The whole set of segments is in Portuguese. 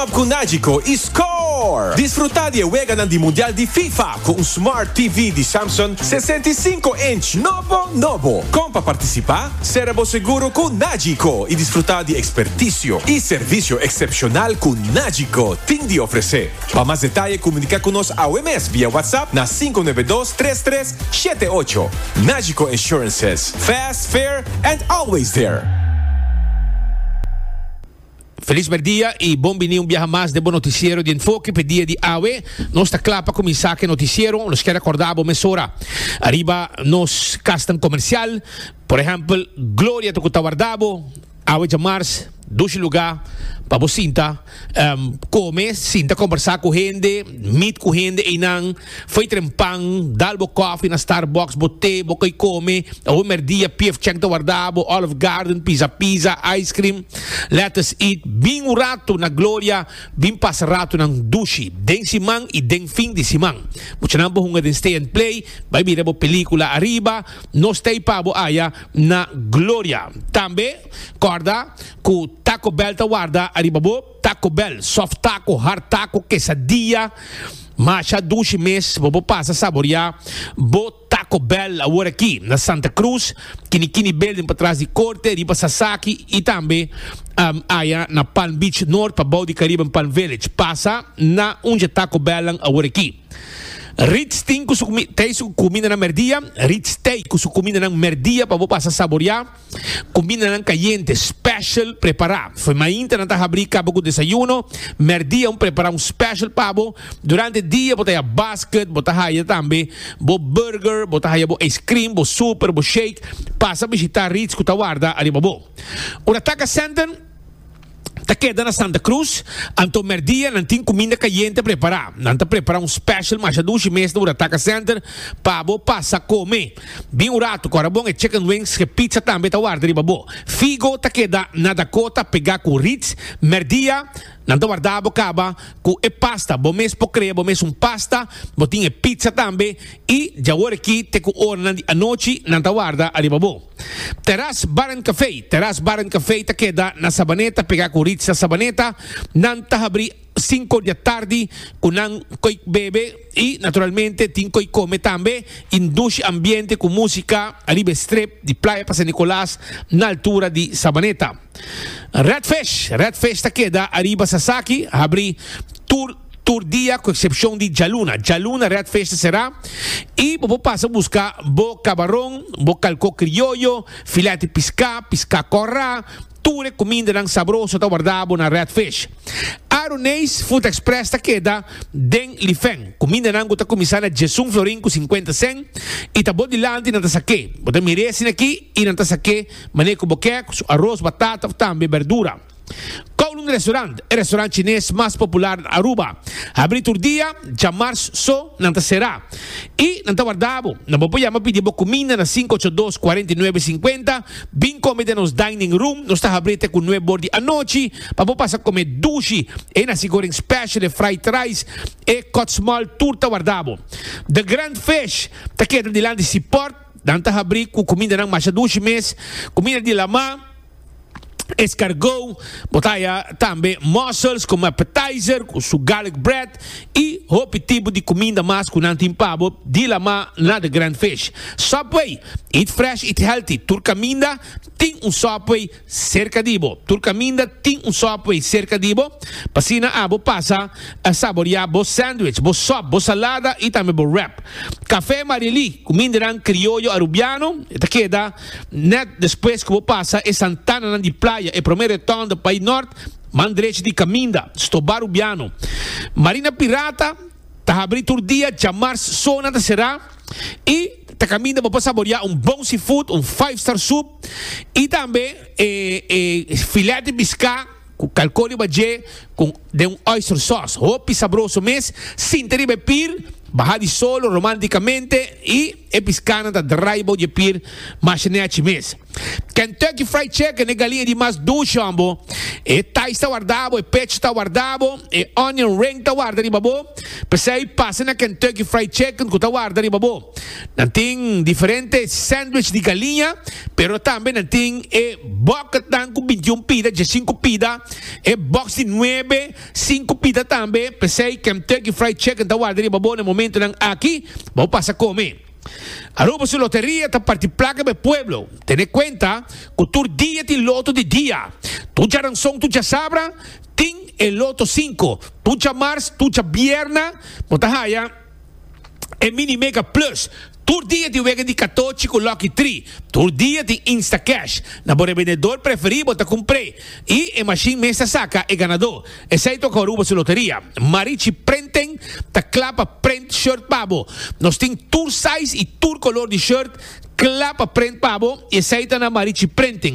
Com Nagico e Score! Desfrutar de juega di Mundial di FIFA com um Smart TV de Samsung 65-inch novo. Como para participar, será seguro com Nagico e desfrutar de expertício e serviço excepcional com Nagico tem de oferecer. Para mais detalhes, comunicar conosco ao MS via WhatsApp na 592-3378. Nagico Insurances. Fast, fair and always there. Feliz dia e bom vinho viaja mais de bom noticiero de enfoque per dia de AWE. Nós está clapa começar que noticiero, nós quer acordar a mesura. Arriba nos castan comercial, por exemplo, Glória do Cutawardabo, AWE de Mars, dois lugar para você come, sinta conversar com gente, meet com gente e não foi trempang, dalbo coffee na Starbucks, bote, bocai come, o merdia, PF Check da Guardabo, Olive Garden, pizza, ice cream, let us eat, bem um rato na Glória, bem passa rato ng dushi, den simang e den fim de simang. Mucha nang buhunga din stay and play, vai mira bo pelikula arriba, no stay pa bo aya na Glória. Tambe, corda, ku Taco Bell tawarda, arriba bo, Taco Bell, soft taco, hard taco, quesadilla, masha dushi mes, bobo passa saborear, bo Taco Bell agora aqui na Santa Cruz, Kini Building para trás de Corte, riba Sasaki e também aya na Palm Beach North para Baudi Caribe Palm Village, passa na onde Taco Bell agora aqui. Ritz tem com sua comida na merdia, Ritz tem com sua comida na merdia para você saborear, comida na caliente, special preparar. Foi mais interna tá abrir cabo com desayuno, merdia preparar special para você durante o dia, botar a basket, botar aí também, bo burger, botar aí bo ice cream, bo super, bo shake, passa a visitar Ritz com tawarda ali bo. O Ataca Center ta queda na Santa Cruz, anto merdia não tem comida caliente preparar. Não tá preparar special, mas a 2 meses do Ataca Center para bo passa comer. Bem rato, agora bom é chicken wings, que pizza também tá guarda riba bo. Figo ta queda na Dakota pegar com Ritz, merdia não tá guardar caba com pasta, bo mês pocre, bo mês pasta, bo tinha pizza também e já agora aqui te com hora a noite não tá guarda riba bo. Terrace Bar and Café ta queda na Sabaneta pegar com Ritz sa Sabaneta, não tá abrir 5 da tarde com ang koi bebe e naturalmente tem koi come também in duche ambiente com música arriba strip de Praia San Nicolás na altura de Sabaneta. Redfish ta queda arriba Sasaki, abri tour dia com exceção de Jaluna Redfish será e vou passar a buscar bo camarão, bo calco criollo, filete pisca corra, ture comida ng sabroso ta guardabo na Redfish. Aronês Food Express ta queda den Lifeng. Comida ng guta komisana Jesung Florin com 50 cent e ta bodilante na tasake. Bota miresin aqui e na tasake maneco boquec, arroz, batata, também verdura. Kowloon Restaurant, o restaurante chinês mais popular na Aruba. Abrir todo dia, de março, não será. E não está guardado. Não vou pedir comida na 582-4950. Bem comida nos dining room. Nós está abrindo com 9 bordi à noite. Para passar a comer dushi. E na segura special, fried rice. E cut small, tudo está guardado. The Grand Fish, está aqui de lá de Siport. Não está abrindo com comida na macha dushi mês. Comida de lama. Escargot, botaya também mussels como appetizer, com su garlic bread e outro tipo de comida mais com nantimpabo de lama na The Grand Fish. Subway, eat fresh, eat healthy. Turcaminda tem Subway cerca de bo. Turcaminda tem Subway cerca de bo. Pasina abo passa a saborear bo sandwich, bo sop, bo salada e também bo wrap. Café Marili, comida ng criollo arubiano, ita queda net depois que bo passa e Santana de Praia e primeiro retorno do País Norte, Mandrete de Caminda, Stobar Ubiano. Marina Pirata, tá abrindo todo dia, chamar zona da será e tá caminhando para saborear bom seafood, 5-star soup e também filé de bisca com calcone bagé com de oyster sauce. Hopi sabroso mês, sem ter bepir, bajar di solo románticamente y episcana da drive de pir machinete mes. Kentucky Fried Chicken é galinha de mais do chambo. E thai está guardado, e peixe está guardado, e onion ring está guardado, babo. Pensei passa na Kentucky Fried Chicken que está guardado, babo. Não tem diferentes sandwich de galinha, pero também não tem bucket com 21 pida, de 5 pida, e box de 9, 5 pida também. Pensei Kentucky Fried Chicken está guardado, babo. No momento não aqui, vamos passar a comer. Aruba su lotería ta partiplaca de pueblo. Ten cuenta que tu día ti loto de día. Tu ya ranzón, tu ya sabra, tin el loto 5. Tu ya mars, tu ya vierna, botahaya, el mini mega plus. Tu dia ti wega di 14 con Lucky 3. Tu dia ti Insta Cash. Na bore vendedor preferido ta comprei. E a machine mesa saca e ganador. Exceto que aruba su loteria. Marici Printing ta clapa print shirt pabo. Nos tem tour size e tour color de shirt. Clapa print pabo. Exceto na Marici Printing.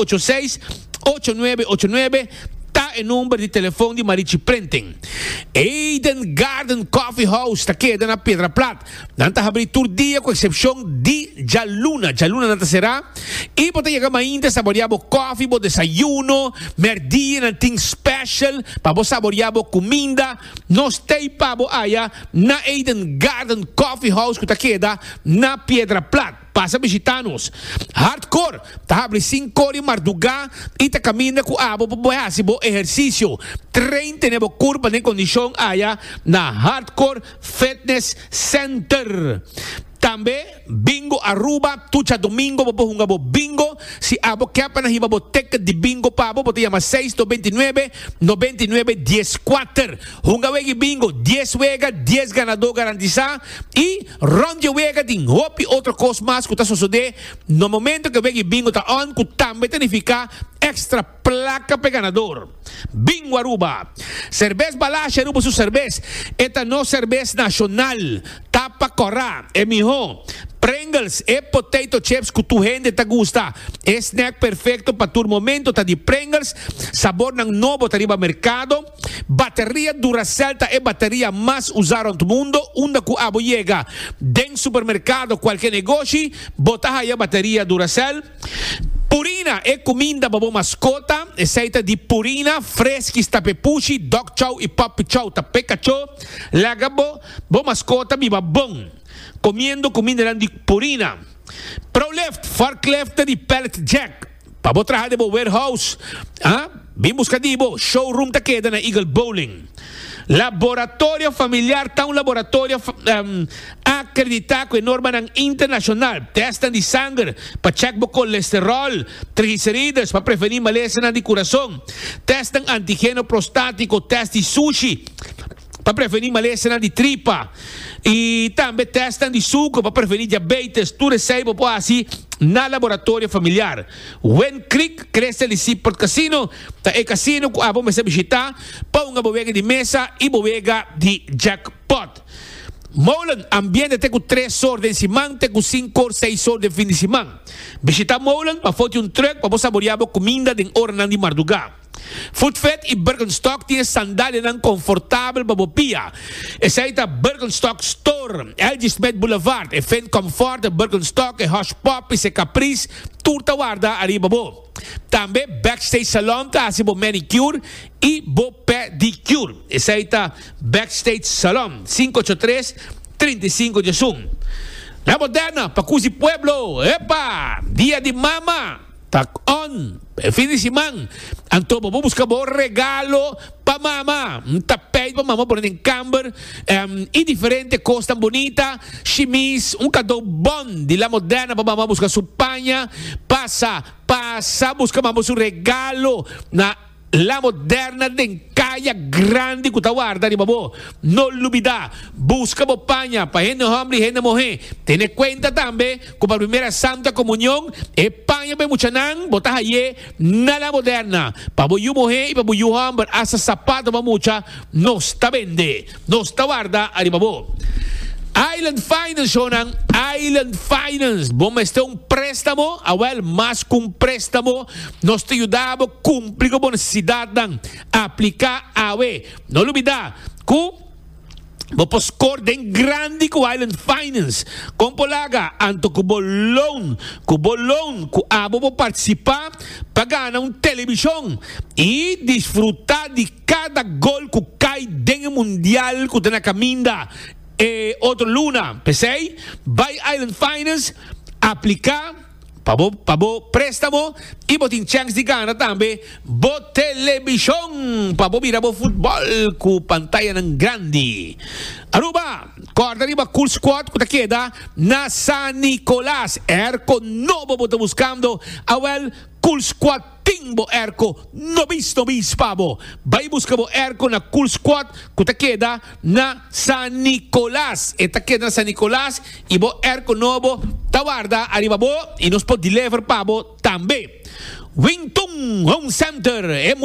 586-8989. Ta el número de teléfono de Marici Printing. Eden Garden Coffee House ta queda na Pedra Plat. Nanta abrir tur dia com exceção de Jaluna. Jaluna nanta será. E pode chegar ainda saboreabo coffee, bo desayuno, merdia nanting special, para bo saboreabo comida. Nos tem pabo aya na Eden Garden Coffee House que ta queda na Pedra Plat. Passa visitanos. Hardcore. Ta abre 5 horas marduga e ta camina com abo bo bo exercício. Trein tenebo curva de condição aya na Hardcore Fitness Center. Também bingo Aruba, tucha domingo, bobo hungabo bingo. Si abo kepa na hibabo teka de bingo pabo, bote llama 6-29-99-14. Hungawegi bingo, 10 wega, 10 ganador garantiza. E ronde wega din hopi outro cos mas que tá sucede. No momento que wegi bingo tá on, que também tanifica extra placa pe ganador. Bingo Aruba. Cerveza Balacha Aruba su cerveza. Esta no cerveza nacional. Tapa corra. É mijo. Pringles e potato chips que tu gente te gusta. É snack perfeito para tu momento. Tá de Pringles. Sabor ng novo tá riba mercado. Bateria Duracell tá é bateria mais usada no mundo. Unda ku abo llega. Den supermercado, qualquer negócio. Bota aí a bateria Duracell. Purina é comida para mascota. Receita de Purina, fresquis tapepushi, dog chow e puppy chow tapecacho. Lagabo, bo mascota viva bom. Comiendo comida de Purina. Pro left, far left de pellet jack. Para trabalhar de warehouse. Bem buscadivo, showroom ta queda na Eagle Bowling. Laboratório familiar, tá laboratório acreditado com norma internacional. Testam de sangue para checar o colesterol, triglicéridos para prevenir maleza de coração. Testam antígeno prostático, teste de sushi para prevenir maleza de tripa. E também testam de suco para prevenir diabetes. Tudo recebe assim na laboratório familiar. When Creek cresce ali por casino, tá é casino que vamos visitar para uma bodega de mesa e bodega de jackpot. Molen ambiente tem com 3 horas de semana, tem com 5 ou 6 horas de fim de semana. Visitar Molen para fazer truck para saborear a comida de hora de madrugada. Foodfet e Birkenstock tinha sandália não confortável para bopia. Essa aí tá Birkenstock Store, LG Smith Boulevard, é Fen Comfort, Birkenstock, é Hush Pop, é Caprice, turta guarda arriba bo. Também Backstage Salon, tá assim bo manicure e bo pedicure. Essa aí tá Backstage Salon, 583-35 de Zoom. La Moderna, Pacusi Pueblo, epa, dia de mama. Tak on, fin de semana. Anto mo busca bo regalo pa mama. Un tapete pa mama por en camber. E diferente costa bonita. Chemise, un cadeau bon de La Moderna pa mama busca su paña. Pasa, busca mama su regalo na La Moderna de Caia Grande que guarda de babo. No olvida, busca bopaña para gente hombre y gente mujer. Ten cuenta también que para primera Santa Comunión España me muchanan botas allí na La Moderna. Para boyu mujer y para boyu hombre hasta zapato para mucha no está vende, no está guarda a babo. Island Finance, Shonan. Island Finance. Bom, este é préstamo. Awel, mas com préstamo, nós te ajudamos a cumprir com a necessidade de aplicar a Não olvidar, com Bo score den grande ku Island Finance. Com polaga, anto kubo loan, ku abo po participar pagana un televisão e desfrutar de cada gol que cai den mundial ku na caminda outro luna. Pensei, by Island Finance aplicar Pabo préstamo e botin chance de ganhar também bo televisão pabo mira bo futebol com pantalla ng grande. Aruba, corda riba cool squad que queda na San Nicolas. Erco novo boto buscando awel cool squad timbo erco nobis pabo. Vai busca bo erco na cool squad que queda na San Nicolas. Eta queda na San Nicolas e bo erco novo tawarda arriba bo e nos pot deliver pabo também. Wington Home Center